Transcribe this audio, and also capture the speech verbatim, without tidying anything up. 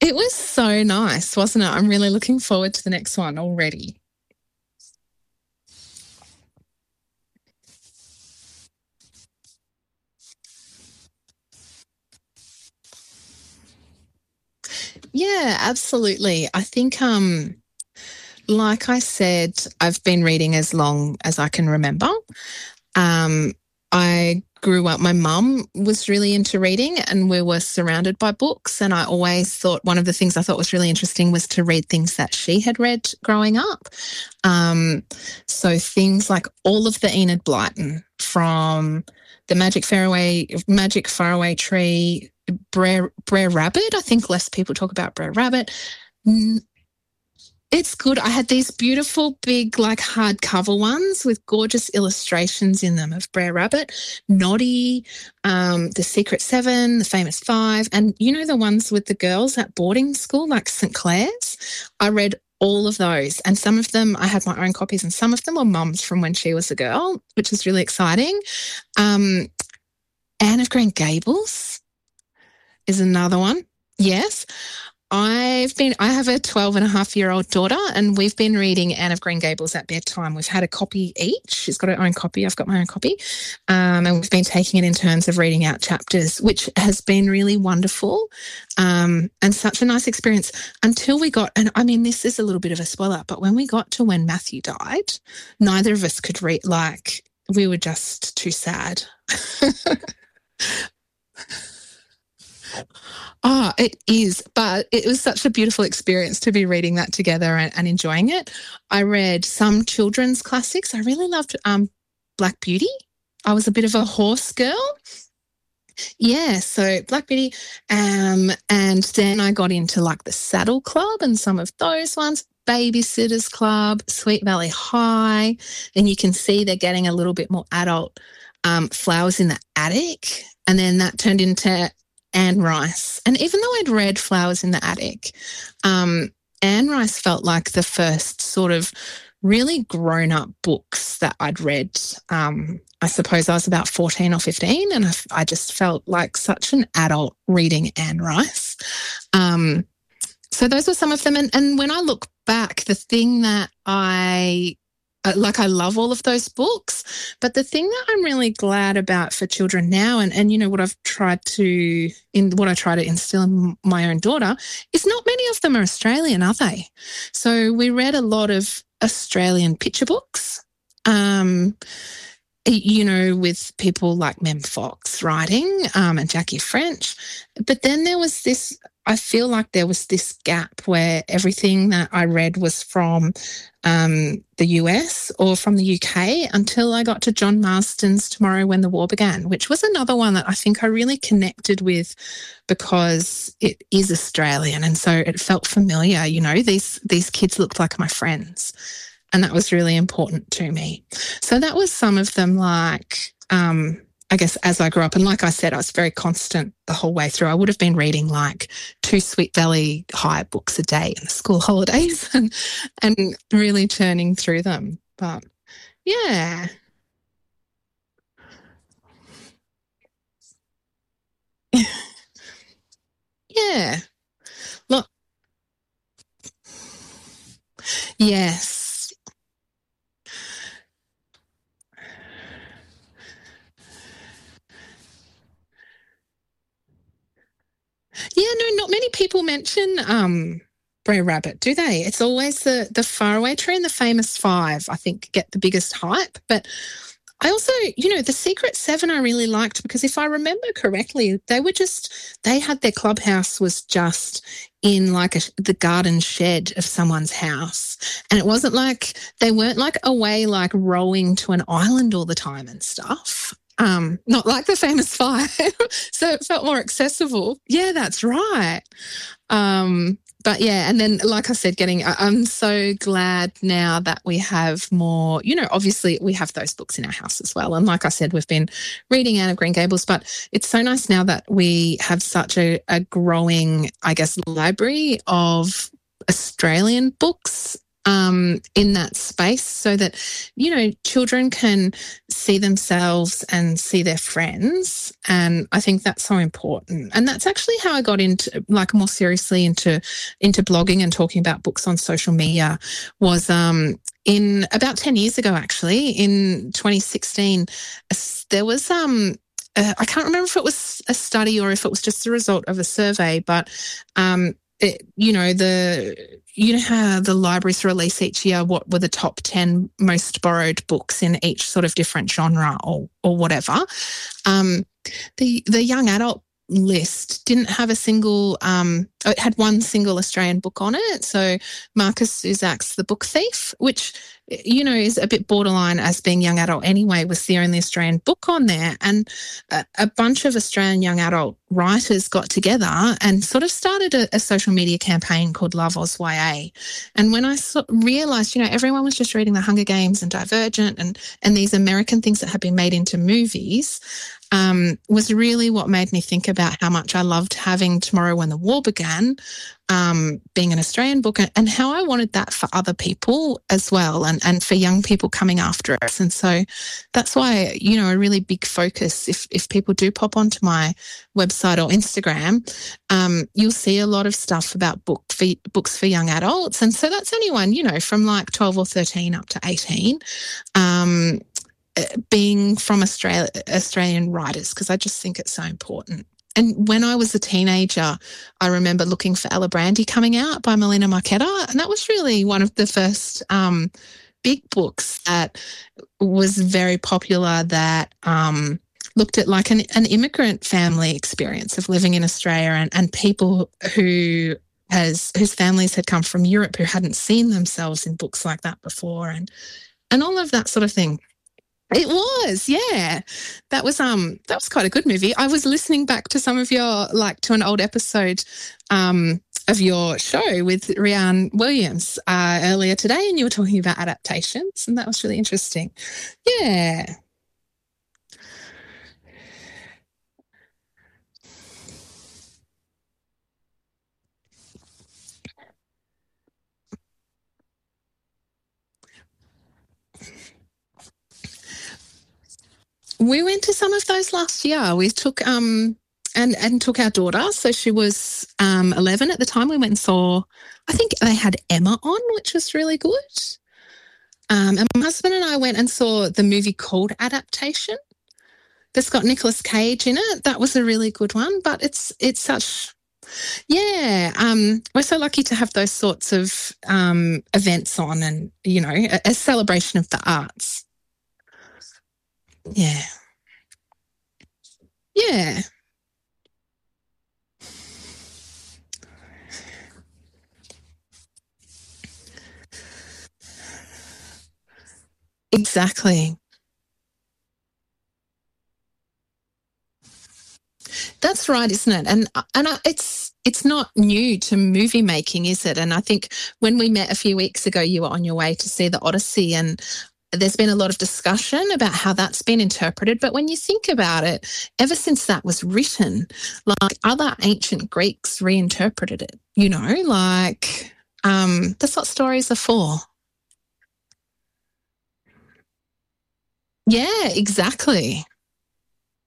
It was so nice, wasn't it? I'm really looking forward to the next one already. Yeah, absolutely. I think, um, like I said, I've been reading as long as I can remember. Um, I grew up, my mum was really into reading and we were surrounded by books. And I always thought one of the things I thought was really interesting was to read things that she had read growing up. Um, so things like all of the Enid Blyton, from the Magic Faraway, Magic Faraway Tree, Brer, Brer Rabbit. I think less people talk about Brer Rabbit. It's good. I had these beautiful big like hardcover ones with gorgeous illustrations in them of Brer Rabbit, Noddy, um, The Secret Seven, The Famous Five, and you know the ones with the girls at boarding school like Saint Clair's? I read all of those, and some of them I had my own copies and some of them were mum's from when she was a girl, which is really exciting. Um, Anne of Green Gables is another one. Yes. I've been, I have a twelve and a half year old daughter and we've been reading Anne of Green Gables at bedtime. We've had a copy each. She's got her own copy. I've got my own copy. Um, and we've been taking it in turns of reading out chapters, which has been really wonderful, um, and such a nice experience until we got, and I mean, this is a little bit of a spoiler, but when we got to when Matthew died, neither of us could read, like, we were just too sad. Oh, it is, but it was such a beautiful experience to be reading that together and, and enjoying it. I read some children's classics. I really loved um, Black Beauty. I was a bit of a horse girl. Yeah, so Black Beauty. Um, and then I got into like the Saddle Club and some of those ones. Babysitter's Club, Sweet Valley High. And you can see they're getting a little bit more adult. Um, Flowers in the Attic. And then that turned into Anne Rice. And even though I'd read Flowers in the Attic, um, Anne Rice felt like the first sort of really grown-up books that I'd read. Um, I suppose I was about fourteen or fifteen and I, I just felt like such an adult reading Anne Rice. Um, so those were some of them. And, and when I look back, the thing that I like, I love all of those books, but the thing that I'm really glad about for children now, and, and you know, what I've tried to, in what I try to instill in my own daughter, is not many of them are Australian, are they? So we read a lot of Australian picture books, um, you know, with people like Mem Fox writing, um, and Jackie French. But then there was this, I feel like there was this gap where everything that I read was from um, the U S or from the U K until I got to John Marston's Tomorrow When the War Began, which was another one that I think I really connected with because it is Australian and so it felt familiar. You know, these these kids looked like my friends and that was really important to me. So that was some of them, like, um, I guess as I grew up, and like I said, I was very constant the whole way through. I would have been reading like two Sweet Valley High books a day in the school holidays and, and really churning through them. But yeah. Yeah. Look. Yes. Yeah, no, not many people mention um, Brer Rabbit, do they? It's always the, the Faraway Tree and the Famous Five, I think, get the biggest hype. But I also, you know, the Secret Seven I really liked because if I remember correctly, they were just, they had their clubhouse was just in like a, the garden shed of someone's house. And it wasn't like, they weren't like away like rowing to an island all the time and stuff. Um, not like the Famous Five. So it felt more accessible. Yeah, that's right. Um, but yeah, and then like I said, getting, I'm so glad now that we have more, you know, obviously we have those books in our house as well. And like I said, we've been reading Anne of Green Gables, but it's so nice now that we have such a, a growing, I guess, library of Australian books. um, in that space so that, you know, children can see themselves and see their friends. And I think that's so important. And that's actually how I got into, like, more seriously into into blogging and talking about books on social media was um, in about ten years ago, actually, in twenty sixteen, there was... um. Uh, I can't remember if it was a study or if it was just a result of a survey, but um, it, you know, the you know how the libraries release each year what were the top ten most borrowed books in each sort of different genre or or whatever. Um, the the young adult list didn't have a single, um, it had one single Australian book on it. So Marcus Zuzak's The Book Thief, which, you know, is a bit borderline as being young adult anyway, was the only Australian book on there. And a, a bunch of Australian young adult writers got together and sort of started a, a social media campaign called Love Oz Y A. And when I so, realised, you know, everyone was just reading The Hunger Games and Divergent and, and these American things that had been made into movies, um, was really what made me think about how much I loved having Tomorrow When the War Began, um, being an Australian book, and how I wanted that for other people as well, and, and for young people coming after us. And so that's why, you know, a really big focus, if, if people do pop onto my website or Instagram, um, you'll see a lot of stuff about book for, books for young adults. And so that's anyone, you know, from like twelve or thirteen up to eighteen, um, being from Australia, Australian writers, because I just think it's so important. And when I was a teenager, I remember looking for Ella Brandy coming out by Melina Marchetta, and that was really one of the first um, big books that was very popular, that um, looked at like an, an immigrant family experience of living in Australia, and, and people who has whose families had come from Europe who hadn't seen themselves in books like that before, and and all of that sort of thing. It was, yeah. That was um that was quite a good movie. I was listening back to some of your, like, to an old episode um of your show with Rianne Williams uh, earlier today, and you were talking about adaptations, and that was really interesting. Yeah. We went to some of those last year. We took um and and took our daughter. So she was um eleven at the time. We went and saw, I think they had Emma on, which was really good. Um, and my husband and I went and saw the movie called Adaptation. That's got Nicolas Cage in it. That was a really good one. But it's it's such, yeah. Um, we're so lucky to have those sorts of um events on, and, you know, a, a celebration of the arts. Yeah. Yeah. Exactly. That's right, isn't it? And and I, it's it's not new to movie making, is it? And I think when we met a few weeks ago, you were on your way to see the Odyssey, and there's been a lot of discussion about how that's been interpreted. But when you think about it, ever since that was written, like, other ancient Greeks reinterpreted it, you know, like, um, that's what stories are for. Yeah, exactly.